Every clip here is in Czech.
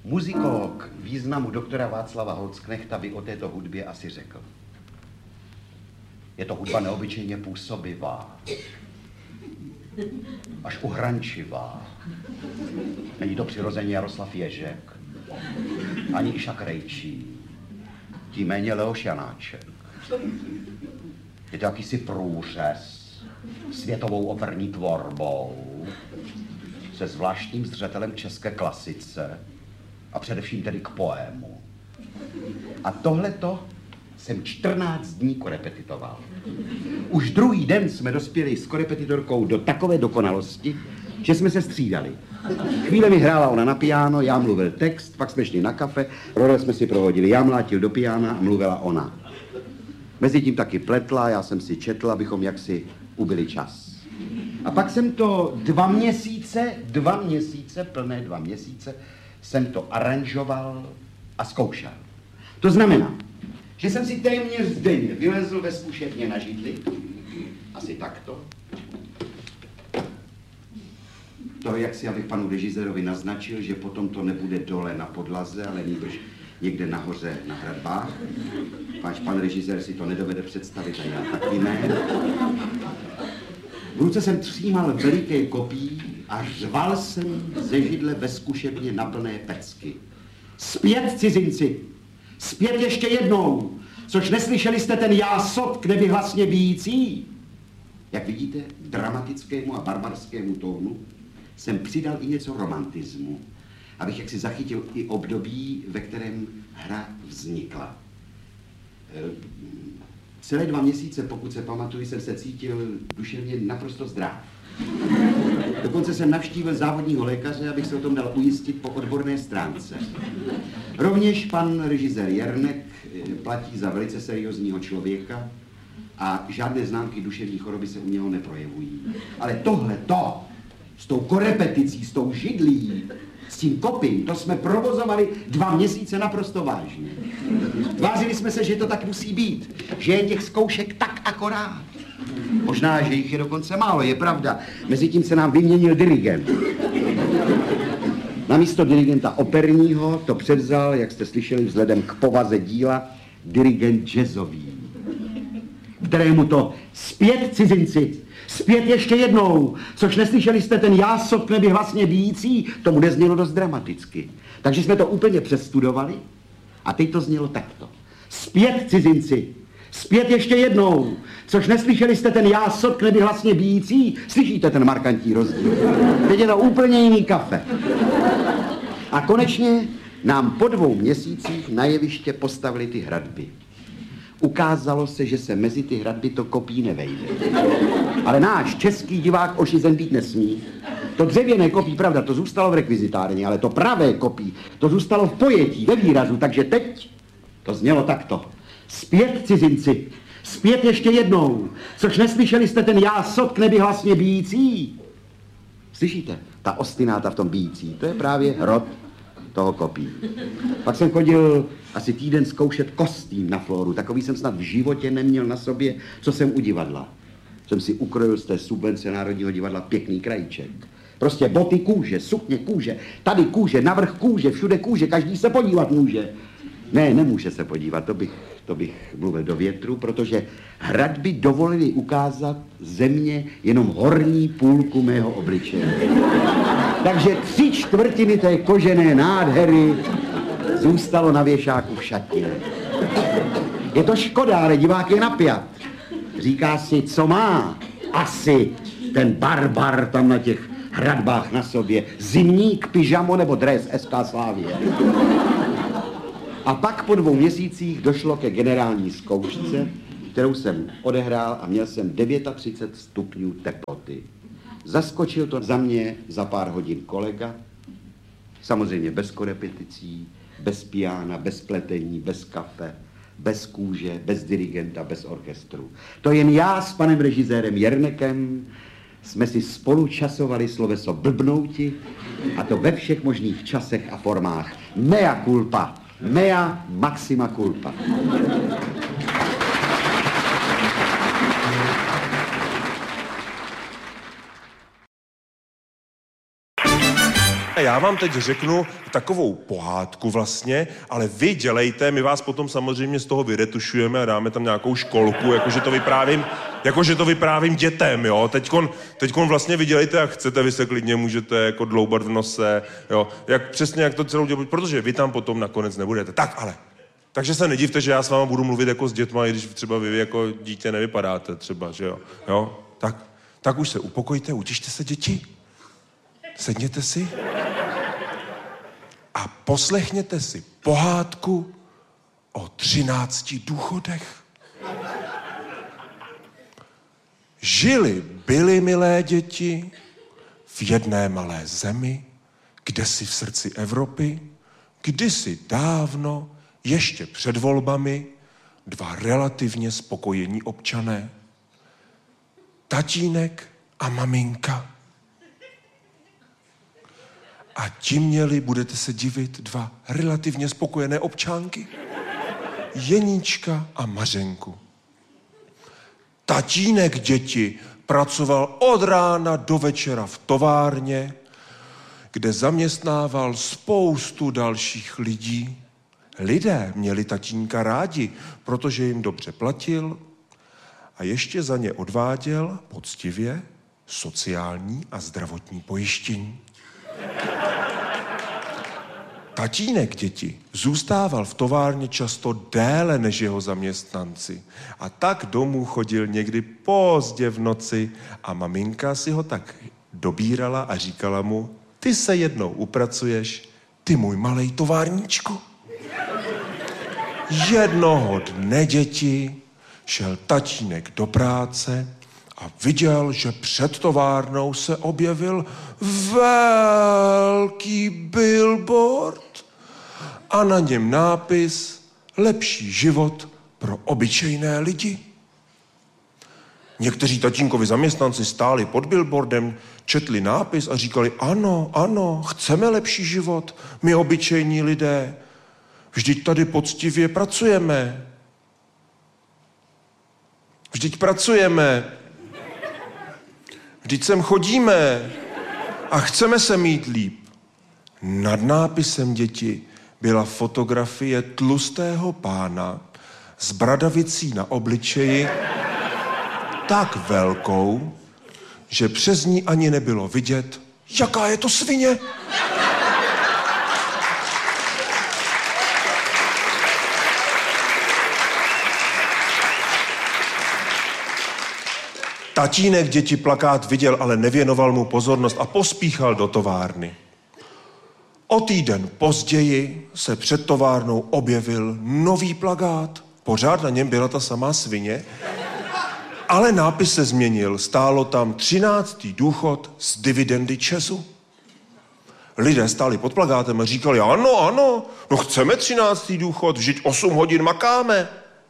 Muzikolog významu doktora Václava Holzknechta by o této hudbě asi řekl. Je to hudba neobyčejně působivá, až uhrančivá. Není to přirozeně Jaroslav Ježek, ani Iša Krejčí, tím méně Leoš Janáček. Je to jakýsi průřez světovou operní tvorbou se zvláštním zřetelem k české klasice a především tedy k poému. A tohleto jsem 14 dní korepetitoval. Už druhý den jsme dospěli s korepetitorkou do takové dokonalosti, že jsme se střídali. Chvíle mi hrála ona na piano, já mluvil text, pak jsme šli na kafe, role jsme si prohodili. Já mlátil do piana a mluvila ona. Mezitím taky pletla, já jsem si četl, abychom jaksi ubili čas. A pak jsem to 2 měsíce, plné 2 měsíce, jsem to aranžoval a zkoušel. To znamená, že jsem si téměř denně vylezl ve zkušebně na židli, asi takto. To, jak si abych panu režisérovi naznačil, že potom to nebude dole na podlaze, ale nýbrž někde nahoře na hradbách. Váš pan režisér si to nedovede představit a já taky ne. V ruce jsem třímal veliké kopí a řval jsem ze židle ve zkušebně na plné pecky. Zpět, cizinci! Zpět ještě jednou! Což neslyšeli jste ten jásot k nebi hlasně bijící? Jak vidíte, dramatickému a barbarskému tónu jsem přidal i něco romantismu, abych jaksi zachytil i období, ve kterém hra vznikla. Celé 2 měsíce, pokud se pamatuju, jsem se cítil duševně naprosto zdrav. Dokonce jsem navštívil závodního lékaře, abych se o tom dal ujistit po odborné stránce. Rovněž pan režisér Jernek platí za velice seriózního člověka a žádné známky duševní choroby se u něho neprojevují. Ale tohleto, s tou korepeticí, s tou židlí, s tím kopím, to jsme provozovali 2 měsíce naprosto vážně. Tvářili jsme se, že to tak musí být, že je těch zkoušek tak akorát. Možná, že jich je dokonce málo, je pravda. Mezitím se nám vyměnil dirigent. Namísto dirigenta operního to převzal, jak jste slyšeli, vzhledem k povaze díla, dirigent jazzový, kterému to zpět, cizinci, zpět ještě jednou, což neslyšeli jste ten jásot k nebi hlasně bijící, tomu neznělo dost dramaticky. Takže jsme to úplně přestudovali a teď to znělo takto. Zpět, cizinci, zpět ještě jednou, což neslyšeli jste ten jásot k nebi hlasně bijící, slyšíte ten markantní rozdíl. Teď je to úplně jiný kafe. A konečně nám po 2 měsících na jeviště postavili ty hradby. Ukázalo se, že se mezi ty hradby to kopí nevejde. Ale náš český divák ošizen být nesmí. To dřevěné kopí, pravda, to zůstalo v rekvizitárně, ale to pravé kopí, to zůstalo v pojetí, ve výrazu, takže teď to znělo takto. Zpět, cizinci, zpět ještě jednou, což neslyšeli jste ten jásot k nebi hlasně bijící. Slyšíte? Ta ostináta v tom bijící, to je právě rod toho kopí. Pak jsem chodil asi týden zkoušet kostým na Floru, takový jsem snad v životě neměl na sobě, co jsem u divadla. Jsem si ukrojil z té subvence Národního divadla pěkný krajíček. Prostě boty kůže, sukně kůže, tady kůže, navrch kůže, všude kůže, každý se podívat může. Ne, nemůže se podívat, to bych mluvil do větru, protože hradby dovolily ukázat země jenom horní půlku mého obličeje. Takže 3/4 té kožené nádhery zůstalo na věšáku v šatě. Je to škoda, ale divák je napjat. Říká si, co má asi ten barbar tam na těch hradbách na sobě. Zimník, pyžamo nebo dres SK Slavie. A pak po 2 měsících došlo ke generální zkoušce, kterou jsem odehrál a měl jsem 39 stupňů teploty. Zaskočil to za mě za pár hodin kolega, samozřejmě bez korepeticí, bez piana, bez pletení, bez kafe, bez kůže, bez dirigenta, bez orchestru. To jen já s panem režisérem Jernekem jsme si spolu časovali sloveso blbnouti, a to ve všech možných časech a formách. Mea culpa, mea maxima culpa. A já vám teď řeknu takovou pohádku vlastně, ale vy dělejte, my vás potom samozřejmě z toho vyretušujeme a dáme tam nějakou školku, jakože to vyprávím dětem, jo. Teďkon vlastně vy dělejte, jak chcete, vy se klidně můžete jako dloubat v nose, jo. Přesně jak to celou dělat, protože vy tam potom nakonec nebudete. Tak ale. Takže se nedivte, že já s váma budu mluvit jako s dětma, i když třeba vy jako dítě nevypadáte třeba, že jo. Jo? Tak už se upokojte, utište se, děti. Sedněte si a poslechněte si pohádku o 13 důchodech. Byly milé děti v jedné malé zemi, kdesi v srdci Evropy, kdysi dávno, ještě před volbami, dva relativně spokojení občané. Tatínek a maminka. A ti měli, budete se divit, dva relativně spokojené občánky. Jeníčka a Mařenku. Tatínek děti pracoval od rána do večera v továrně, kde zaměstnával spoustu dalších lidí. Lidé měli tatínka rádi, protože jim dobře platil a ještě za ně odváděl poctivě sociální a zdravotní pojištění. Tatínek děti zůstával v továrně často déle než jeho zaměstnanci a tak domů chodil někdy pozdě v noci a maminka si ho tak dobírala a říkala mu: ty se jednou upracuješ, ty můj malej továrníčku. Jednoho dne, děti, šel tatínek do práce a viděl, že před továrnou se objevil velký billboard a na něm nápis Lepší život pro obyčejné lidi. Někteří tatínkovi zaměstnanci stáli pod billboardem, četli nápis a říkali: ano, ano, chceme lepší život, my obyčejní lidé. Vždyť tady poctivě pracujeme. Vždyť sem chodíme a chceme se mít líp. Nad nápisem, děti, byla fotografie tlustého pána s bradavicí na obličeji tak velkou, že přes ní ani nebylo vidět, jaká je to svině. Tatínek děti plakát viděl, ale nevěnoval mu pozornost a pospíchal do továrny. O týden později se před továrnou objevil nový plakát. Pořád na něm byla ta samá svině, ale nápis se změnil. Stálo tam 13. důchod z dividendy ČEZu. Lidé stáli pod plakátem a říkali: ano, ano, no chceme 13. důchod, vždyť 8 hodin makáme.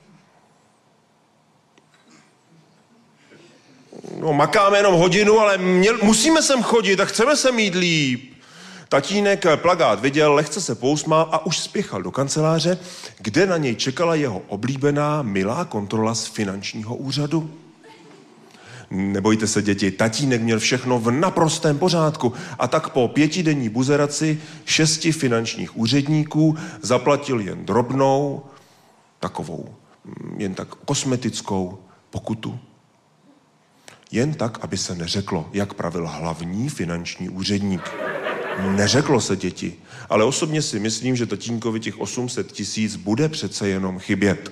No, makáme jenom hodinu, ale musíme sem chodit a chceme se mít líp. Tatínek plakát viděl, lehce se pousmál a už spěchal do kanceláře, kde na něj čekala jeho oblíbená milá kontrola z finančního úřadu. Nebojte se, děti, tatínek měl všechno v naprostém pořádku a tak po 5denní buzeraci 6 finančních úředníků zaplatil jen drobnou, takovou, jen tak kosmetickou pokutu. Jen tak, aby se neřeklo, jak pravil hlavní finanční úředník. Neřeklo se, děti, ale osobně si myslím, že tatínkovi těch 800 000 bude přece jenom chybět.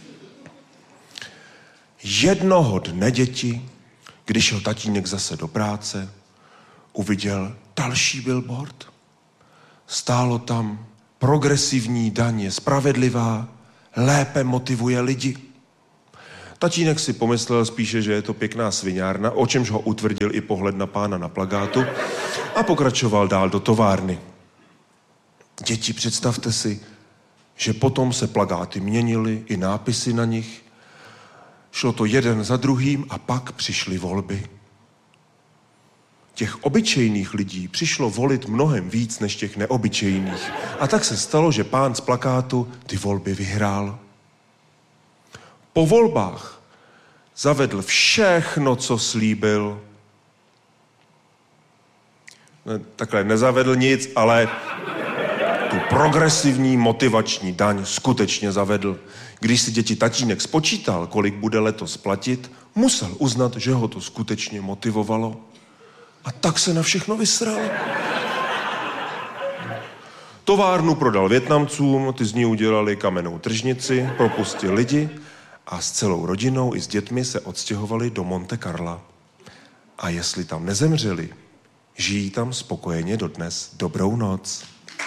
Jednoho dne, děti, když šel tatínek zase do práce, uviděl další billboard. Stálo tam: progresivní daň je spravedlivá, lépe motivuje lidi. Tatínek si pomyslel spíše, že je to pěkná sviňárna, o čemž ho utvrdil i pohled na pána na plakátu a pokračoval dál do továrny. Děti, představte si, že potom se plakáty měnily, i nápisy na nich. Šlo to jeden za druhým a pak přišly volby. Těch obyčejných lidí přišlo volit mnohem víc než těch neobyčejných. A tak se stalo, že pán z plakátu ty volby vyhrál. Po volbách zavedl všechno, co slíbil. Takhle nezavedl nic, ale tu progresivní motivační daň skutečně zavedl. Když si děti tatínek spočítal, kolik bude letos platit, musel uznat, že ho to skutečně motivovalo. A tak se na všechno vysral. Továrnu prodal Vietnamcům, ty z ní udělali kamennou tržnici, propustili lidi a s celou rodinou i s dětmi se odstěhovali do Monte Carla. A jestli tam nezemřeli, žijí tam spokojeně dodnes. Dobrou noc.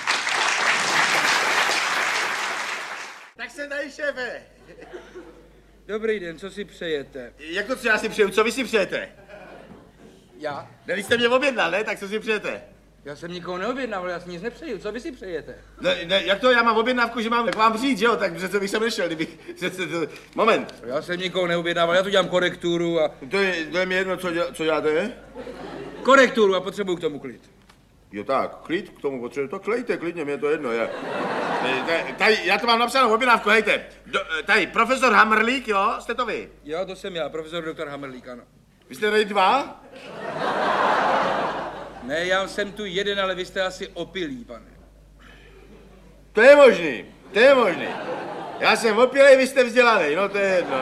Tak jsem tady, šéfe. Dobrý den, co si přejete? Jak to, co já si přeju? Co vy si přejete? Já? Ne, vy jste mě objednal, ne? Tak co si přejete? Já jsem nikoho neobjednával, já si nic nepřeju. Co vy si přejete? Ne, jak to? Já mám objednávku, že mám k vám přijít, že jo? Tak přece bych sem nešel, kdybych... Moment. Já jsem nikoho neobjednával, já tu dělám korekturu a... To je mi jedno, co děláte? Korekturu a potřebuju k tomu klid. Jo tak, klid, k tomu potřebuji, to klejte, klidně, mě je to jedno, tady, já to mám napsanou objednávku, hejte. Tady, profesor Hamrlík, jo? Jste to vy? Jo, to jsem já, profesor doktor Hamrlík, ano. Vy jste tady dva? Ne, já jsem tu jeden, ale vy jste asi opilý, pane. To je možný. Já jsem opilej, vy jste vzdělaný, no to je jedno.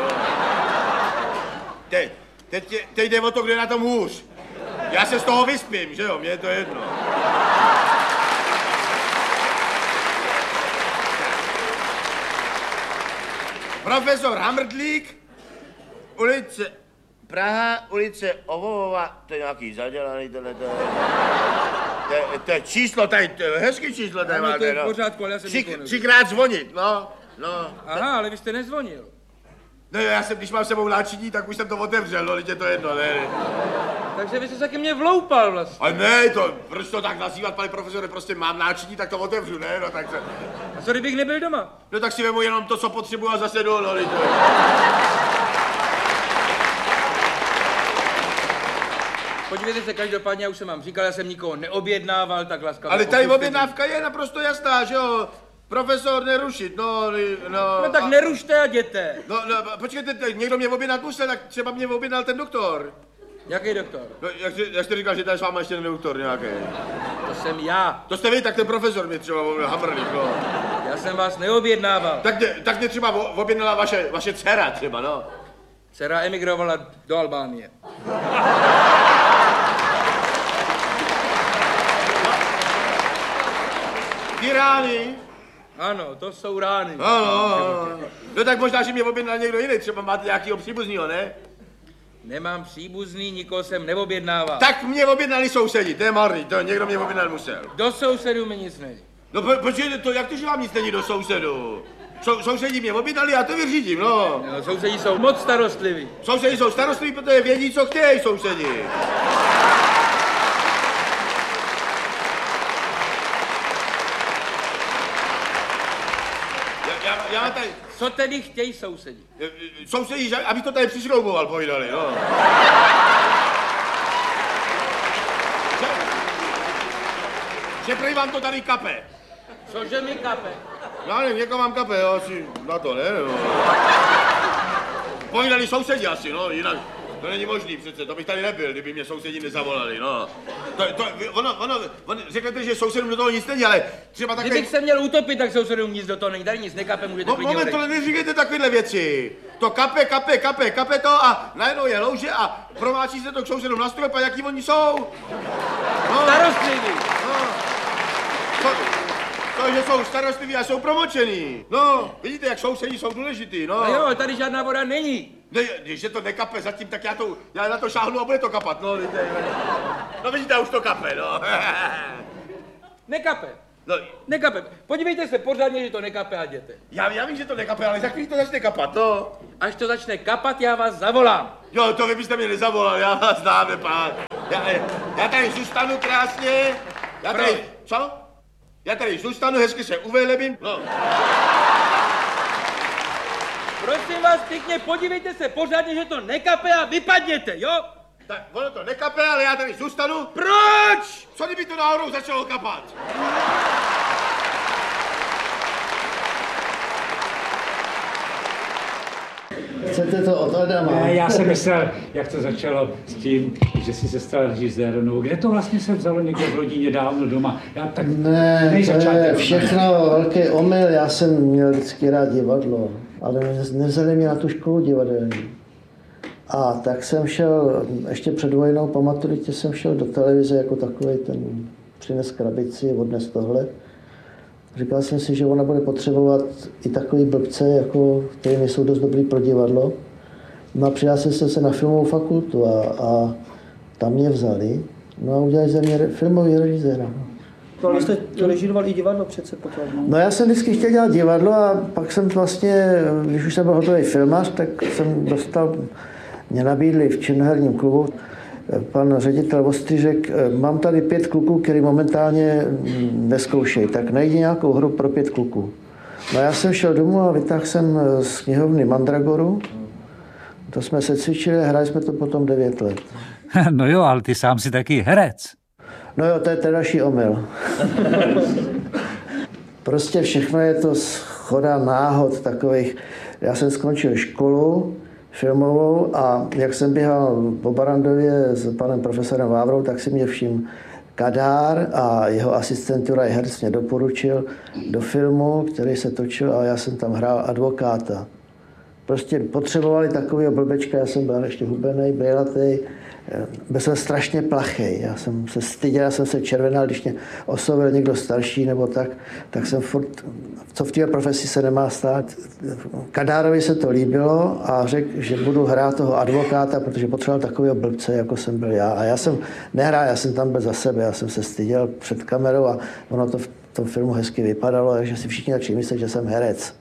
Teď jde o to, kde je na tom hůř. Já se z toho vyspím, že jo, mně je to jedno. Profesor Hamrlík, ulice Praha, ulice Ovovova, to je nějaký zadělaný, to je číslo tady, to je hezký číslo tady máte, to je v pořádku, ale já jsem nikoho nevěděl. Třikrát zvonit, no. Aha, ale vy jste nezvonil. No já jsem, když mám sebou náčiní, tak už jsem to otevřel, no, teď je to jedno, ne. Takže vy jste se ke mně vloupal vlastně. Ale ne, proč to tak nazývat, pane profesore, prostě mám náčiní, tak to otevřu, ne, no tak se... A co kdybych nebyl doma? No tak si vemu jenom to, co potřebuji a zase jdu, no, to je... Podívejte se, každopádně, já už jsem vám říkal, já jsem nikoho neobjednával, tak laskavě. Ale tady objednávka je naprosto jasná, že jo? Profesor nerušit, no. No tak nerušte a jděte. No, počkejte, někdo mě objednat musel, tak třeba mě objednal ten doktor. Jaký doktor? No, jak jste říkal, že tady s váma ještě ten doktor nějaký? To jsem já. To jste vy, tak ten profesor mě třeba Hamrlík, no. Já jsem vás neobjednával. Tak mě třeba objednala vaše dcera třeba, no. Dcera emigrovala do Albánie. Ty rány? Ano, to jsou rány. Ano. No tak možná, že mě objednal někdo jiný, třeba máte nějakýho příbuznýho, ne? Nemám příbuzný, nikoho jsem neobjednával. Tak mě objednali sousedi, to je marný, to někdo mě objednal musel. Do sousedů mi nic není. No počkejte, jak to, že vám nic není do sousedů? Sousedi mě objednali, já to vyřídím, no. No, sousedi jsou moc starostliví. Sousedi jsou starostliví, protože vědí, co chtějí sousedi. Já tady... Co tedy chtějí sousedi? Sousedi, aby to tady přišrouboval, povídali, no. Že prý vám to tady kape. Cože mi kape? Já nevím, někam vám kape, jo, asi na to, ne? No. Povídali sousedi asi, no, jinak to není možný přece, to bych tady nebyl, kdyby mě sousedi nezavolali, no. Ono, řeknete, že sousedům do toho nic není, ale třeba takový... Kdybych se měl utopit, tak sousedům nic do toho není, tady nic nekape, můžete klidně Moment, tohle neříkejte takovéhle věci. To kape to a najednou je louže a promáčí se to k sousedům na strop a jaký oni jsou. No. Starostliví. No. To, že jsou starostliví a jsou promočený. No, vidíte, jak sousedí jsou důležitý, no. No jo, tady žádná voda není. Ne, když je to nekape zatím, tak já na to šáhnu a bude to kapat, no, vidíte. No vidíte, už to kape, no. Nekape. No. Nekape. Podívejte se pořádně, že to nekape a jděte. Já vím, že to nekape, ale za chvíli to začne kapat, no. Až to začne kapat, já vás zavolám. Jo, to vy byste mě nezavolal, já vás znám, pán. Já tady zůstanu krásně. Co? Já tady zůstanu, hezky se uvelebím. No. Prosím vás pěkně, podívejte se pořádně, že to nekape a vypadněte, jo? Tak ono to nekape, ale já tady zůstanu. Proč? Co kdyby to náhodou začalo kapat? Chcete to od Adama? Ne, já jsem myslel, jak to začalo s tím, že jsi se stal režisérem. Kde to vlastně se vzalo někde v rodině dávno doma? Já tak ne, to je všechno velký omyl. Já jsem měl vždycky rád divadlo, ale nevzali mě na tu školu divadelní. A tak jsem šel, ještě před vojnou po maturitě jsem šel do televize jako takový ten přines krabici, odnes tohle. Říkal jsem si, že ona bude potřebovat i takový blbce, jako, který nejsou dost dobrý pro divadlo. No a přihlásil jsem se na filmovou fakultu a tam mě vzali. No a udělali ze mě filmový režiséra. Ale jste režíroval i divadlo přece potom. No já jsem vždycky chtěl dělat divadlo a pak jsem vlastně, když už jsem byl hotový filmař, tak jsem dostal, mě nabídli v Činoherním klubu. Pan ředitel Vostrý řekl, mám tady 5 kluků, který momentálně neskoušejí, tak najdi nějakou hru pro 5 kluků. No já jsem šel domů a vytáhl jsem z knihovny Mandragoru. To jsme se cvičili a hráli jsme to potom 9 let. No jo, ale ty sám si taky herec. No jo, to je další omyl. Prostě všechno je to shoda náhod takových. Já jsem skončil školu filmovou a jak jsem běhal po Barandově s panem profesorem Vávrou, tak si mě všiml Kadár a jeho asistent Juraj Herc mě doporučil do filmu, který se točil a já jsem tam hrál advokáta. Prostě potřebovali takového blbečka, já jsem byl ještě hubenej, brejlatej, byl jsem strašně plachej, já jsem se styděl, já jsem se červenal, když mě oslovil někdo starší nebo tak jsem furt, co v té profesi se nemá stát. Kadárovi se to líbilo a řekl, že budu hrát toho advokáta, protože potřeboval takového blbce, jako jsem byl já. A já jsem nehrál, já jsem tam byl za sebe, já jsem se styděl před kamerou a ono to v tom filmu hezky vypadalo, takže si všichni začali myslet, že jsem herec.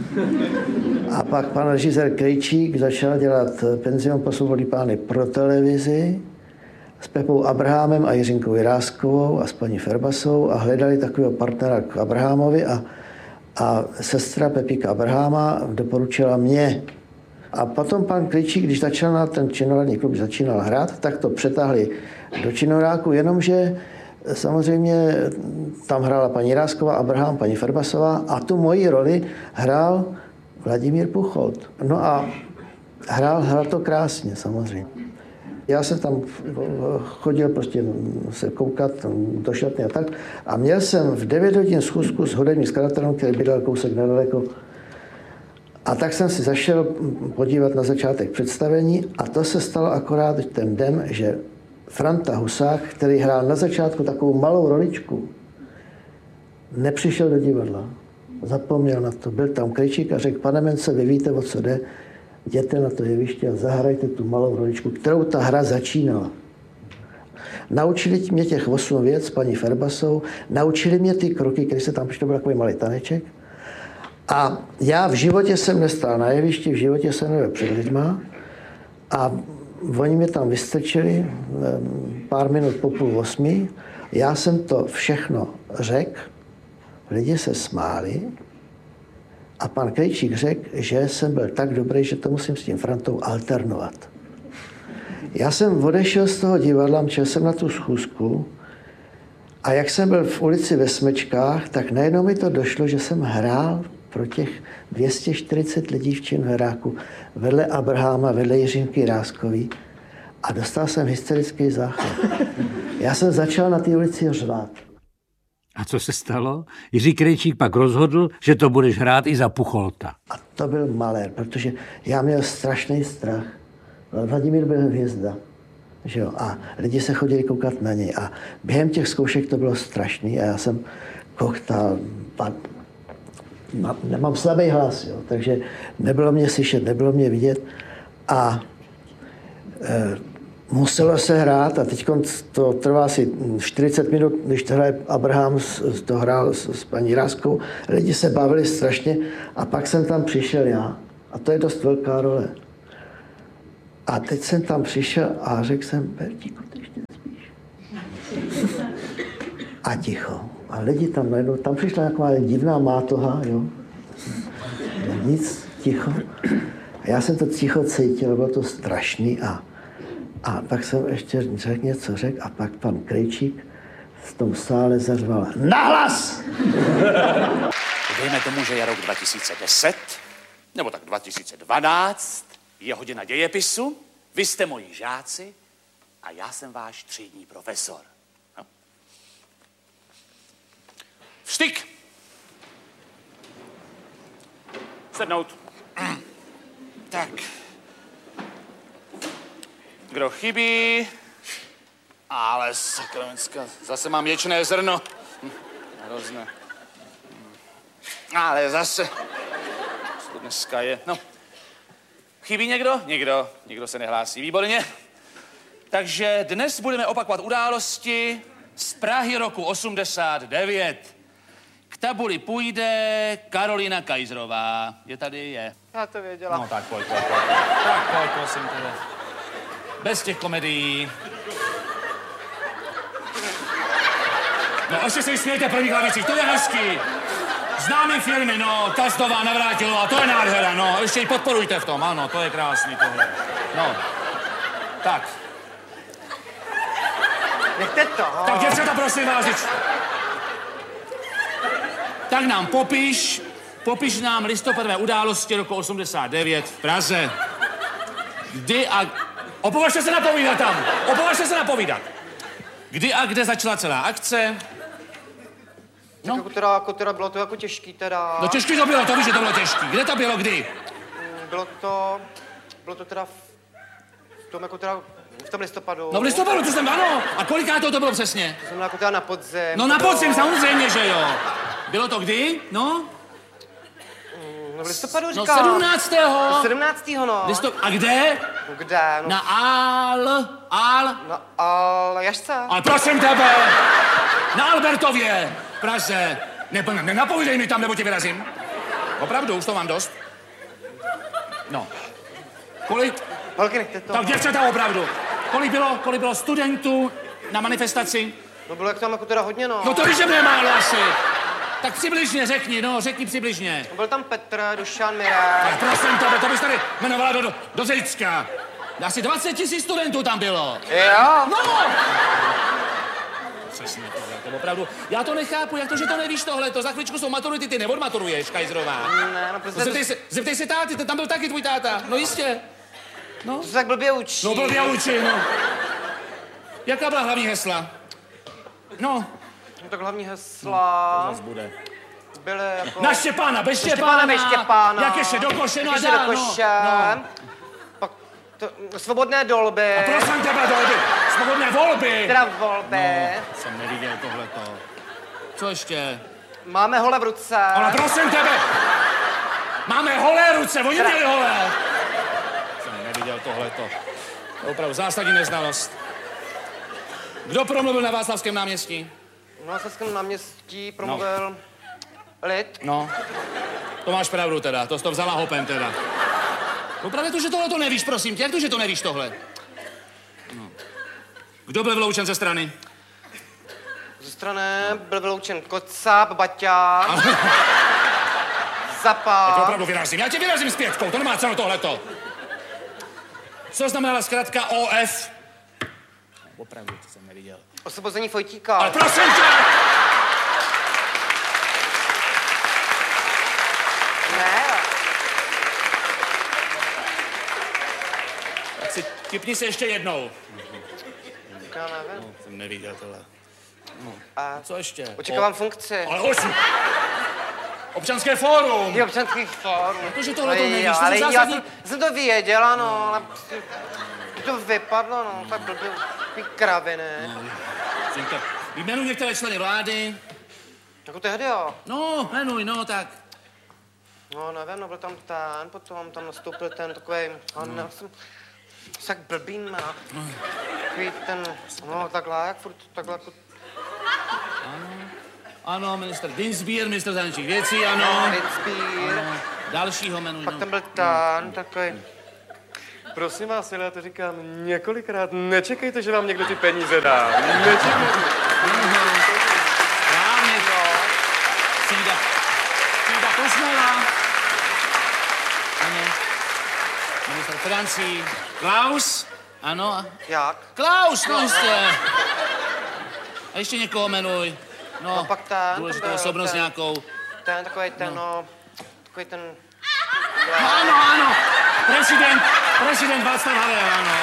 A pak pan režisér Krejčík začal dělat Penzion pro svobodný pány pro televizi s Pepou Abrahamem a Jiřinkou Jiráskovou a s paní Ferbasou a hledali takového partnera k Abrahamovi a sestra Pepíka Abrahama doporučila mě. A potom pan Krejčík, když začal na ten činoherní klub, začínal hrát, tak to přetáhli do činohráku, jenomže samozřejmě tam hrála paní Jirásková, Abraham, paní Ferbasová a tu moji roli hrál Vladimír Pucholt. No a hrál to krásně samozřejmě. Já jsem tam chodil prostě se koukat do šatny a tak a měl jsem v 9 hodin schůzku s hudebním skladatelem, který bydlel kousek nedaleko. A tak jsem si zašel podívat na začátek představení a to se stalo akorát ten den, že Franta Husák, který hrál na začátku takovou malou roličku, nepřišel do divadla. Zapomněl na to. Byl tam Krejčík a řekl, pane Mence, vy víte, o co jde, jděte na to jeviště a zahrajte tu malou roličku, kterou ta hra začínala. Naučili mě těch 8 věc s paní Ferbasou, naučili mě ty kroky, které se tam přišlo, byl takový malý taneček. A já v životě jsem nestál na jevišti, v životě jsem nebyl před lidma a oni mě tam vystrčili pár minut po 7:30. Já jsem to všechno řekl, lidi se smáli a pan Krejčík řekl, že jsem byl tak dobrý, že to musím s tím Frantou alternovat. Já jsem odešel z toho divadla, šel jsem na tu schůzku a jak jsem byl v ulici ve Smečkách, tak najednou mi to došlo, že jsem hrál pro těch 240 lidí v činoheráku vedle Abrahama, vedle Jiřinky Jiráskový a dostal jsem hysterický záchvat. Já jsem začal na té ulici řvát. A co se stalo? Jiří Krejčík pak rozhodl, že to budeš hrát i za Pucholta. A to byl malér, protože já měl strašný strach. Vladimír byl hvězda. Že jo? A lidi se chodili koukat na něj. A během těch zkoušek to bylo strašný. A já jsem koktal, mám slabý hlas, jo? Takže nebylo mě slyšet, nebylo mě vidět. A muselo se hrát a teď to trvá asi 40 minut, když to hraje Abraham, to hrál s paní Jiráskou. Lidi se bavili strašně a pak jsem tam přišel já. A to je dost velká role. A teď jsem tam přišel a řekl jsem, Bertíku, ty ještě nespíš. A ticho. A lidi tam najednou, tam přišla taková divná mátoha, jo. Nic, ticho. A já jsem to ticho cítil, bylo to strašný a pak jsem ještě řekl něco, a pak pan Krejčík v tom sále zařval nahlas! Dejme tomu, že je rok 2010, nebo tak 2012, Je hodina dějepisu, vy jste moji žáci a já jsem váš třídní profesor. No. Vštyk! Sednout. Tak. Kdo chybí? Ale sakramenská, zase mám ječné zrno. Hrozné. Ale zase. Co to dneska je? No. Chybí někdo? Nikdo se nehlásí. Výborně. Takže dnes budeme opakovat události z Prahy roku 89. K tabuli půjde Karolina Kajzrová. Je tady? Je. Já to věděla. No tak pojď. Tak pojď, prosím tebe. Bez těch komedií. No, ještě se smějte první hlavici, to je hezký. Známý filmy, no, Kastová, Navrátilová, to je nádhera, no, ještě ji podporujte v tom, ano, to je krásný tohle. No, tak. Nechte to. Tak děvčata, prosím vás, tak nám popiš nám listopadové události roku 89 v Praze. Kdy a... Opovažte se napovídat tam, Kdy a kde začala celá akce? No. Jako teda bylo to jako těžký teda. No těžký to bylo, to víš, že to bylo těžký. Kde to bylo, kdy? Bylo to teda v tom listopadu. No v listopadu, to jsem, ano. A kolikátou to bylo přesně? To znamená jako teda na podzim. No na podzim, samozřejmě, že jo. Bylo to kdy? No? No v listopadu říkám. No 17. 17. no. A kde? Kde? No. Na Na Aljašce. Ale prosím tebe, na Albertově, v Praze. Nenapovídej mi tam, nebo tě vyrazím. Opravdu, už to mám dost. No. Kolik? Holky, nechte to. Tak děvčata, opravdu. Kolik bylo studentů na manifestaci? No bylo jak tam jako teda hodně, no. No to víš, že mě málo asi. Tak přibližně řekni přibližně. Byl tam Petr, Dušan, Mirek. Tak prosím tebe, to bys tady jmenovala do Zejcka. Asi 20 000 studentů tam bylo. Jo? No! Přesně tohle, to opravdu. Já to nechápu, jak to, že to nevíš tohleto. Za chvíličku jsou maturity, ty neodmaturuješ, Kajzrová. Ne, no prostě... Zeptej se táty, tam byl taky tvůj táta. No jistě. No. To se tak blbě učí. No blbě učí, no. Jaká byla hlavní hesla? No. No tak hlavní hesla... No, to zase bude. Byly jako... Na Štěpána, bez Štěpána. Jak ještě do koše, no a dál, no. Pak svobodné dolby. A prosím tebe, dolby. Svobodné volby. Teda volby. No, jsem neviděl tohleto. Co ještě? Máme hole v ruce. Ale prosím tebe. Máme holé ruce, oni měli holé. Jsem neviděl tohleto. Opravdu zásadní neznalost. Kdo promluvil na Václavském náměstí? Na Václavském náměstí promluvil Lid. No, to máš pravdu teda, to jsi to vzala hopem teda. Opravdu to, že tohle to nevíš, prosím tě, jak to, že to nevíš tohle? No. Kdo byl vyloučen ze strany? Ze strany byl vyloučen Kocáb, Baťa, Zapal. Já to opravdu vyrazím, já tě vyrazím s pětkou, to nemá cenu tohleto. Co znamenala zkrátka OF? Opravdu, to jsem neviděl. Osvobození Fojtíka. Ale prosím tě! Ne. Tak si tipni se ještě jednou. Já nevím. No, jsem neviděl tohle. No. A co ještě? očekávám funkci. Ale osm. Občanské fórum. Je občanský fórum. Protože tohle to nevíš, ale to já jsem to věděla, no, ale to vypadlo, no, tak blbě, ty kraviny. No, jmenuj některé členy vlády. Jako tehdy, jo. No, jmenuj, no, tak. No, nevím, no, byl tam ten, potom tam nastoupil ten takovej, no, jsem tak blbým, a takový ten, no, takhle, jak furt, takhle, jako... Ano, ministr Dinsbier, ministr zahraničních věcí, ano. Dinsbier. Ano. Dalšího jmenuj. Pak tam byl ten, takový... Prosím vás, já to říkám několikrát, nečekejte, že vám někdo ty peníze dá. Nečekejte. Správně to. Cída Kosmela. Ano. Ministr financí. Klaus. Ano. Jak? Klaus, no jistě. A ještě někoho jmenuj. No, pak ten. Důležitou osobnost nějakou. Ten, takový ten, no. Takový ten... Ano. Prezident Václav Havel, ano.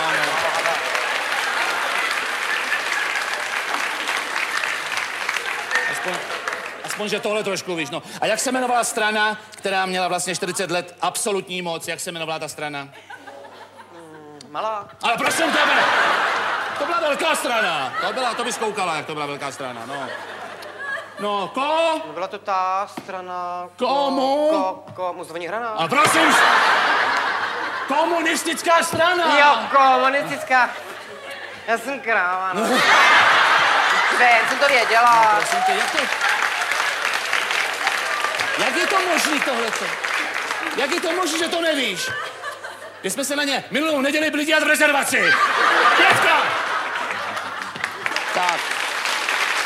Aspoň, že tohle trošku víš, no. A jak se jmenovala strana, která měla vlastně 40 let absolutní moc, jak se jmenovala ta strana? Malá. Ale prosím tebe, to byla velká strana. To bys koukala, jak to byla velká strana, no. No, Byla to ta strana... Komu? Zvoní hranát. Ale prosím, komunistická strana. Jo, komunistická. Já jsem kráva, no. Jen jsem to věděla. No, prosím tě, jak je to možný tohleto? Jak je to možný, že to nevíš? My jsme se na ně minulou neděli byli dělat v rezervaci.